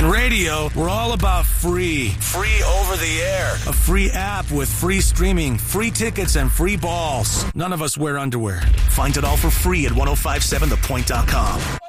On radio, we're all about free. Free over the air. A free app with free streaming, free tickets, and free balls. None of us wear underwear. Find it all for free at 1057thepoint.com.